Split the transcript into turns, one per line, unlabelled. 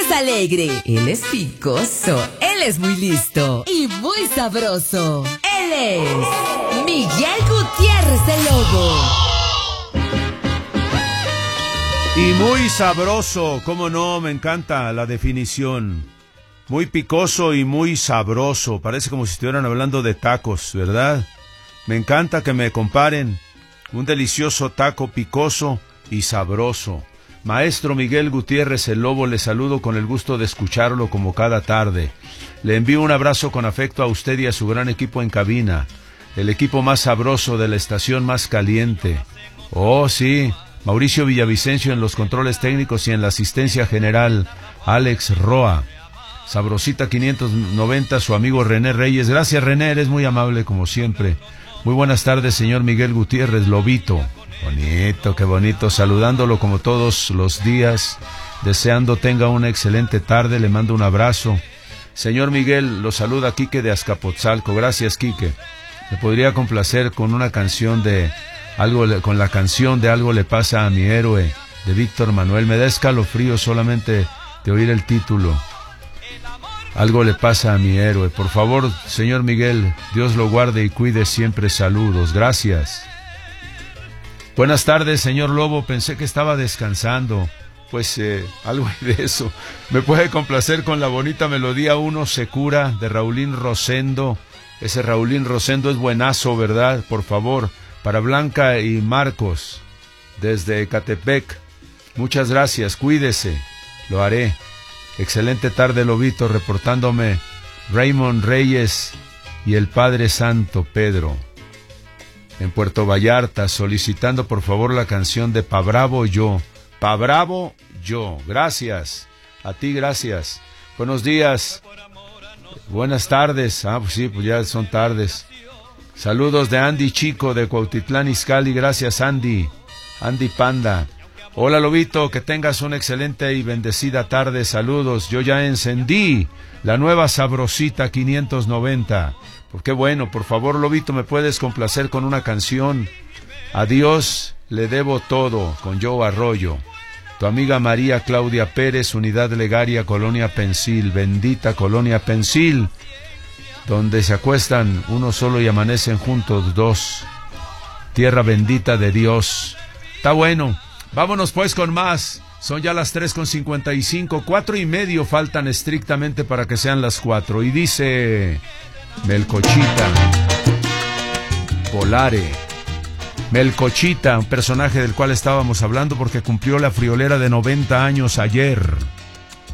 es alegre, él es picoso, él es muy listo y muy sabroso. Él es Miguel Gutiérrez el Lobo.
Y muy sabroso, cómo no, me encanta la definición. Muy picoso y muy sabroso, parece como si estuvieran hablando de tacos, ¿verdad? Me encanta que me comparen un delicioso taco picoso y sabroso. Maestro Miguel Gutiérrez el Lobo, le saludo con el gusto de escucharlo como cada tarde. Le envío un abrazo con afecto a usted y a su gran equipo en cabina, el equipo más sabroso de la estación más caliente. Oh, sí, Mauricio Villavicencio en los controles técnicos y en la asistencia general, Alex Roa. Sabrosita 590, su amigo René Reyes. Gracias, René, eres muy amable como siempre. Muy buenas tardes, señor Miguel Gutiérrez, Lobito. Bonito, qué bonito, saludándolo como todos los días, deseando tenga una excelente tarde, le mando un abrazo. Señor Miguel, lo saluda Quique de Azcapotzalco. Gracias, Quique. ¿Me podría complacer con una canción de algo, con la canción de Algo le pasa a mi héroe, de Víctor Manuel? Me da escalofrío solamente de oír el título. Algo le pasa a mi héroe. Por favor, señor Miguel, Dios lo guarde y cuide siempre. Saludos. Gracias. Buenas tardes, señor Lobo. Pensé que estaba descansando. Pues algo de eso. ¿Me puede complacer con la bonita melodía Uno se cura de Raulín Rosendo? Ese Raulín Rosendo es buenazo, ¿verdad? Por favor, para Blanca y Marcos, desde Ecatepec. Muchas gracias. Cuídese. Lo haré. Excelente tarde, Lobito, reportándome Raymond Reyes y el Padre Santo Pedro en Puerto Vallarta, solicitando por favor la canción de Pa' Bravo Yo. Pa' Bravo Yo. Gracias. A ti, gracias. Buenos días. Buenas tardes. Pues sí, pues ya son tardes. Saludos de Andy Chico de Cuautitlán Izcalli. Gracias, Andy. Andy Panda. Hola, Lobito, que tengas una excelente y bendecida tarde. Saludos. Yo ya encendí la nueva Sabrosita 590. Qué bueno, por favor, Lobito, ¿me puedes complacer con una canción? A Dios le debo todo, con Joe Arroyo. Tu amiga María Claudia Pérez, Unidad Legaria, Colonia Pensil. Bendita Colonia Pensil, donde se acuestan uno solo y amanecen juntos dos. Tierra bendita de Dios. Está bueno. Vámonos pues con más. Son ya las 3:55, 4:30 faltan estrictamente para que sean las 4. Y dice Melcochita Volare. Melcochita, un personaje del cual estábamos hablando porque cumplió la friolera de 90 años ayer.